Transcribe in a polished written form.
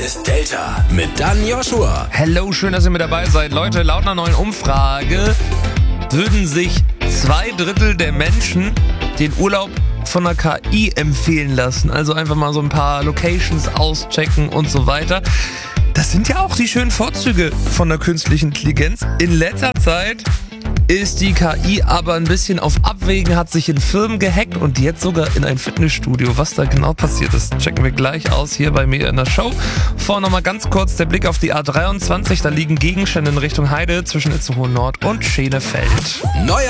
ist Delta mit Dan Joshua. Hello, schön, dass ihr mit dabei seid. Leute, laut einer neuen Umfrage würden sich 2/3 der Menschen den Urlaub von der KI empfehlen lassen. Also einfach mal so ein paar Locations auschecken und so weiter. Das sind ja auch die schönen Vorzüge von der künstlichen Intelligenz. In letzter Zeit ist die KI aber ein bisschen auf Abwägen, hat sich in Firmen gehackt und jetzt sogar in ein Fitnessstudio. Was da genau passiert ist, checken wir gleich aus hier bei mir in der Show. Vorher nochmal ganz kurz der Blick auf die A23. Da liegen Gegenstände in Richtung Heide zwischen Itzehoe Nord und Schenefeld. Neuer